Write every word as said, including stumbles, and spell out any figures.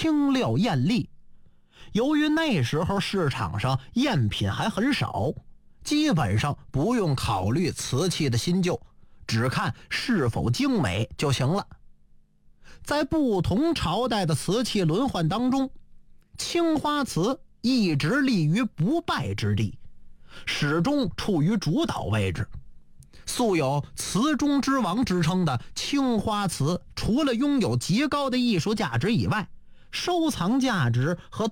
清亮艳丽。由于那时候市场上赝品还很少，基本上不用考虑瓷器的新旧，只看是否精美就行了。在不同朝代的瓷器轮换当中，青花瓷一直立于不败之地，始终处于主导位置。素有瓷中之王之称的青花瓷，除了拥有极高的艺术价值以外，收藏价值和